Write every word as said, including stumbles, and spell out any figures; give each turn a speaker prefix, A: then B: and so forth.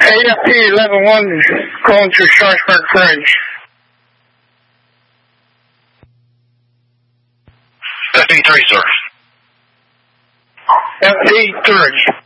A: A F P eleven one going to Sharpsburg Bridge.
B: F E three, sir.
A: F E three.